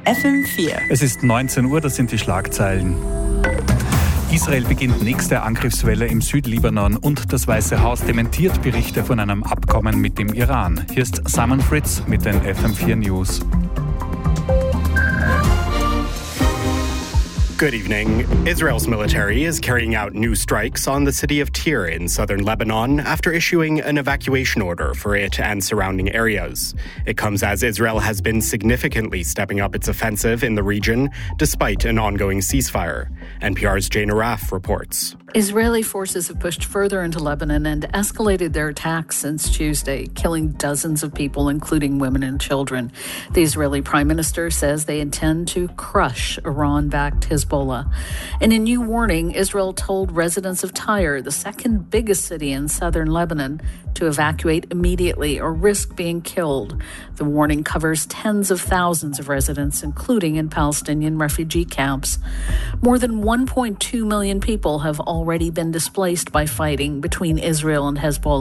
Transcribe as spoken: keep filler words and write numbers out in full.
F M vier. Es ist neunzehn Uhr, das sind die Schlagzeilen. Israel beginnt nächste Angriffswelle im Südlibanon und das Weiße Haus dementiert Berichte von einem Abkommen mit dem Iran. Hier ist Simon Fritz mit den F M vier News. Good evening. Israel's military is carrying out new strikes on the city of Tyre in southern Lebanon after issuing an evacuation order for it and surrounding areas. It comes as Israel has been significantly stepping up its offensive in the region despite an ongoing ceasefire. N P R's Jane Araf reports. Israeli forces have pushed further into Lebanon and escalated their attacks since Tuesday, killing dozens of people, including women and children. The Israeli Prime Minister says they intend to crush Iran-backed Hezbollah. In a new warning, Israel told residents of Tyre, the second biggest city in southern Lebanon, to evacuate immediately or risk being killed. The warning covers tens of thousands of residents, including in Palestinian refugee camps. More than one point two million people have already been displaced by fighting between Israel and Hezbollah.